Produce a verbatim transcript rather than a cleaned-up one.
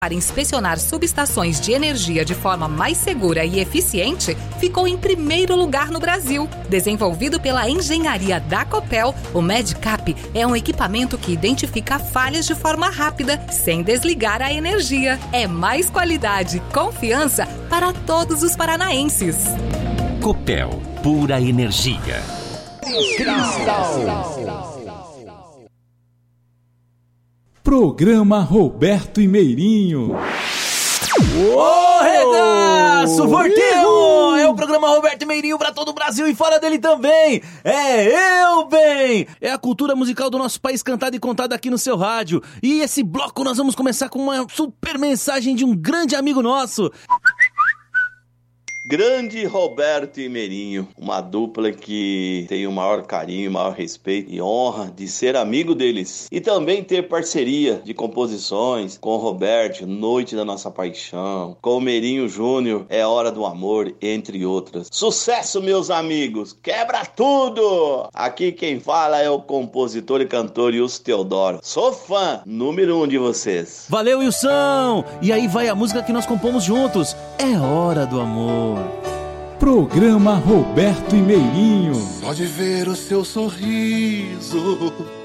para inspecionar subestações de energia de forma mais segura e eficiente, ficou em primeiro lugar no Brasil. Desenvolvido pela engenharia da Copel, o MedCap é um equipamento que identifica falhas de forma rápida, sem desligar a energia. É mais qualidade e confiança para todos os paranaenses. Copel, pura energia. Cristal. Programa Roberto e Meirinho. Ô, regaço, Forteu! É o programa Roberto e Meirinho pra todo o Brasil e fora dele também. É eu, bem! É a cultura musical do nosso país cantada e contada aqui no seu rádio. E esse bloco nós vamos começar com uma super mensagem de um grande amigo nosso. Grande Roberto e Meirinho, uma dupla que tem o maior carinho, o maior respeito e honra de ser amigo deles. E também ter parceria de composições com o Roberto, Noite da Nossa Paixão, com o Meirinho Júnior, É Hora do Amor, entre outras. Sucesso, meus amigos! Quebra tudo! Aqui quem fala é o compositor e cantor Wilson Teodoro. Sou fã número um de vocês. Valeu, Wilson! E aí vai a música que nós compomos juntos, É Hora do Amor. Programa Roberto e Meirinho. Só de ver o seu sorriso